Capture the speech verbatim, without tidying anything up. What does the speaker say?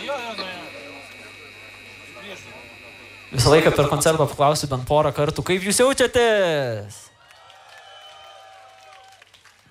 Visą laiką per koncertą paklausiu bent porą kartų, kaip jūs jaučiatės?